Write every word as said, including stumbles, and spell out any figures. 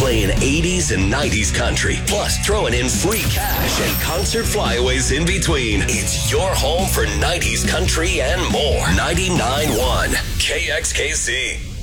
playing eighties and nineties country, plus throwing in free cash and concert flyaways in between. It's your home for nineties country and more. ninety-nine point one K X K C.